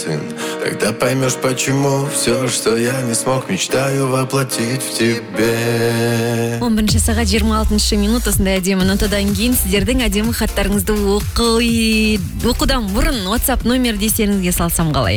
Тогда поймешь, почему все, что я не смог, мечтаю воплотить в тебе. 11 сағат 26 минут осындай әдемі нотадан кейін сіздердің әдемі хаттарыңызды оқудан бұрын WhatsApp номер дестеріңізге салсам қалай?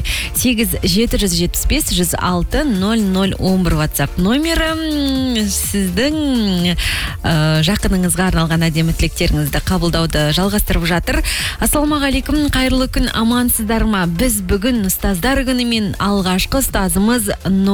8-775-106-0011 WhatsApp номері сіздің жақыныңызға арналған әдемі тілектеріңізді қабылдауды жалғастырып жатыр. Ассалаумағалейкум, қайырлы күн, амансыздар ма? Біз бүгін ұстаздар күнімен алғашқы ұстазымыз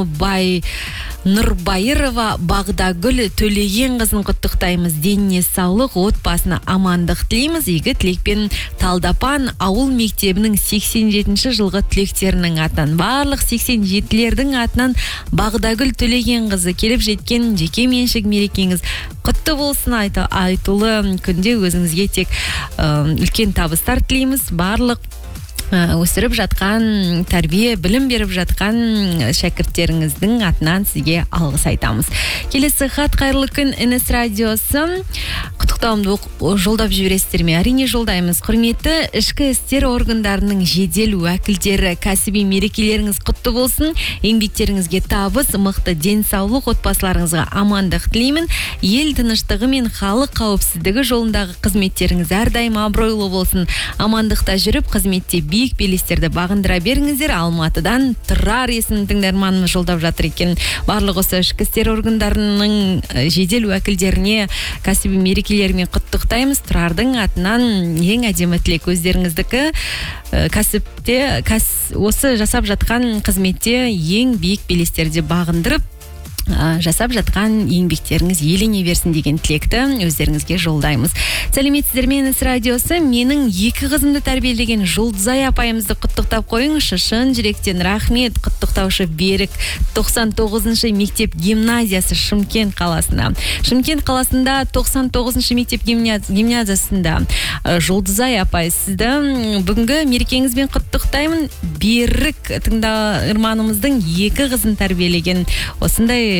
Нұрбайырова Бағдагүл Төлеген қызын құттықтаймыз. Деніне саулық, отбасына амандық тілейміз. Игі тілекпен Талдапан ауыл мектебінің 87-ші жылғы түлектерінің атынан, барлық 87-лердің атынан Бағдагүл Төлеген қызы келіп жеткен жеке меншік мерекеңіз құтты болсын. Айтулы күнде өзіңізге тек үлкен табыстар тілейміз. Барлық өсіріп жатқан, тәрбие, білім беріп жатқан шәкірттеріңіздің атынан сізге алғыс айтамыз. Келесі хат, қайырлы күн, НС радиосы. Құттықтауымды жолдап жібересіздер ме? Әрине жолдаймыз. Құрметті ішкі істер органдарының жедел уәкілдері, кәсіби мерекелеріңіз құтты болсын. Еңбектеріңізге табыс, мықты денсаулық, отбасыларыңызға амандық тілеймін. Ел тыныштығы мен халық қауіпсіздігі жолындағы қызметтеріңіз әрдайым абыройлы болсын. Амандықта жүріп, қызметте биік белестерді бағындыра беріңіздер. Алматыдан Тұрар есімді тыңдарманымыз жолдап жатыр екен. Барлық осы ішкі істер органдарының жедел уәкілдеріне кәсіби мерекелерімен құттықтаймыз. Тұрардың атынан ең әдемі тілек өздеріңіздікі. Кәсіпте, осы жасап жатқан қызметте ең биік белестерді бағындырып, жасап жатқан еңбектеріңіз елене берсін деген тілекті өздеріңізге жолдаймыз. Сәлеметсіздер ме, НС радиосы? Менің 2 қызымды тәрбиелеген Жұлдызай апайымызды құттықтап қойыңызшы. Шын жүректен рахмет. Құттықтаушы Берік 99-шы мектеп гимназиясы Шымкент қаласында. Шымкент қаласында 99-шы мектеп гимназиясында Жұлдызай апай, сізді бүгінгі мерекеңізбен құттықтаймын. Берік тыңдарманымыздың 2 қызын тәрбиелеген осындай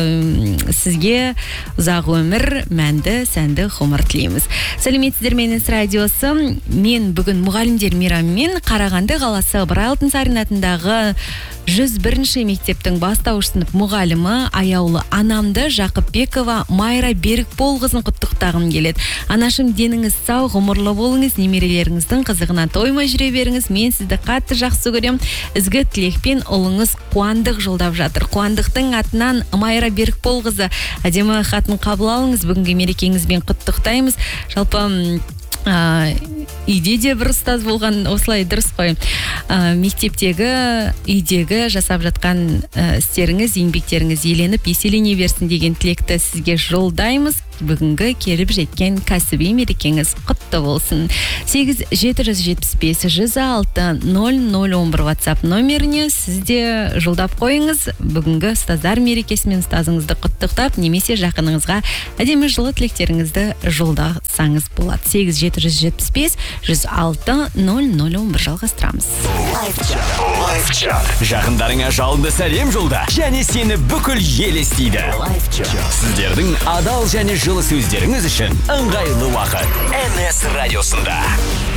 сізге ұзақ өмір, мәнді, сәнді ғұмыр тілейміз. Сәлеметсіздер ме, НС радиосы? Мен бүгін мұғалімдер мейрамымен Қарағанды қаласы Ыбырай Алтынсарин атындағы 101-ші мектептің бастауыш сынып мұғалімі аяулы анамды Жақыпбекова Майра Берікболқызын құттықтағым келеді. Анашым, деніңіз сау, ғұмырлы болыңыз, немерелеріңіздің қызығына тоймай жүре беріңіз. Мен сізді қатты жақсы көрем. Ізгі тілекпен ұлыңыз Қуандық жолдап жатыр. Қуандықтың атынан Майра Берікболқызы әдемі хатын қабыл алыңыз. Бүгінгі мерекеңізбен құттықтаймыз. Жалпы үйде де бір ұстаз болған, осылай дұрыс қой. Мектептегі, үйдегі жасап жатқан істеріңіз, еңбектеріңіз еленіп, еселене берсін деген тілекті сізге жолдаймыз. Бүгінгі келіп жеткен кәсіби мерекеңіз құтты болсын. 8-775-106-0011 WhatsApp номеріне сізде жолдап қойыңыз. Бүгінгі ұстаздар мерекесімен ұстазыңызды құттықтап, немесе жақыныңызға әдемі жылы тілектеріңізді жолдасаңыз болады. 8-775-106-0011 жалғастырамыз. Жақындарыңа жалынды сәлем жолда, және сені бүкіл ел естиді. Сіздердің адал және жылы сөздеріңіз үшін ыңғайлы уақыт НС радиосында.